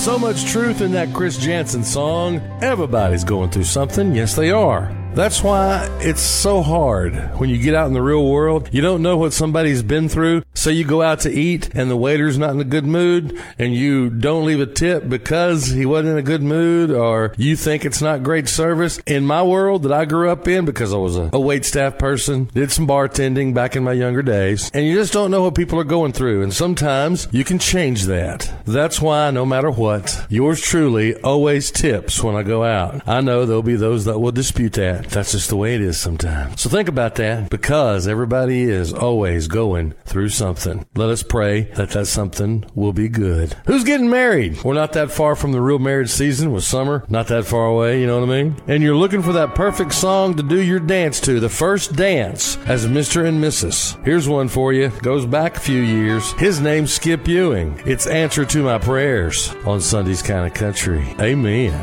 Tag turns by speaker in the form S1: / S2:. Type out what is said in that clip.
S1: So much truth in that Chris Jansen song. Everybody's going through something. Yes, they are. That's why it's so hard when you get out in the real world. You don't know what somebody's been through. So you go out to eat and the waiter's not in a good mood and you don't leave a tip because he wasn't in a good mood, or you think it's not great service. In my world that I grew up in, because I was a wait staff person, did some bartending back in my younger days, and you just don't know what people are going through. And sometimes you can change that. That's why no matter what, yours truly always tips when I go out. I know there'll be those that will dispute that. That's just the way it is sometimes. So think about that, because everybody is always going through something. Let us pray that something will be good. Who's getting married? We're not that far from the real marriage season with summer. Not that far away, you know what I mean? And you're looking for that perfect song to do your dance to, the first dance as Mr. and Mrs. Here's one for you. Goes back a few years. His name's Skip Ewing. It's Answer to My Prayers on Sunday's Kind of Country. Amen.